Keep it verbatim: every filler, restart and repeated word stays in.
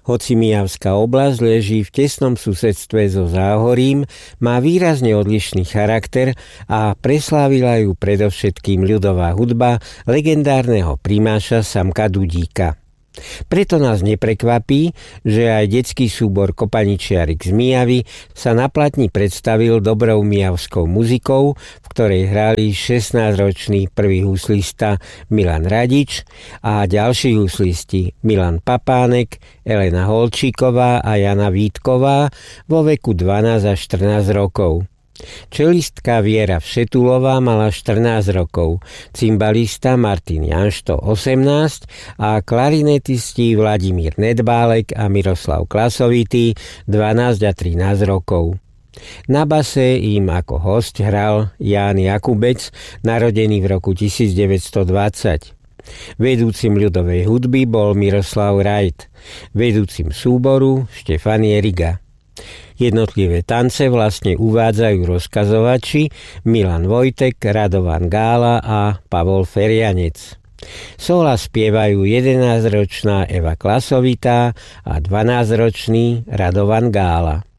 Hoci Mijavská oblasť leží v tesnom susedstve so Záhorím, má výrazne odlišný charakter a preslávila ju predovšetkým ľudová hudba legendárneho primáša Samka Dudíka. Preto nás neprekvapí, že aj detský súbor Kopaničiarik z Mijavy sa na platni predstavil dobrou mijavskou muzikou, v ktorej hrali šestnásťročný prvý huslista Milan Radič a ďalší huslisti Milan Papánek, Elena Holčíková a Jana Vítková vo veku dvanásť až štrnásť rokov. Čelistka Viera Všetulová mala štrnásť rokov, cymbalista Martin Janšto osemnásť a klarinetisti Vladimír Nedbálek a Miroslav Klasovitý dvanásť a trinásť rokov. Na base im ako hosť hral Ján Jakubec, narodený v roku devätnásťstodvadsať. Vedúcim ľudovej hudby bol Miroslav Rajt, vedúcim súboru Štefan Jeriga. Jednotlivé tance vlastne uvádzajú rozkazovači Milan Vojtek, Radovan Gála a Pavol Ferianec. Sola spievajú jedenásťročná Eva Klasovitá a dvanásťročný Radovan Gála.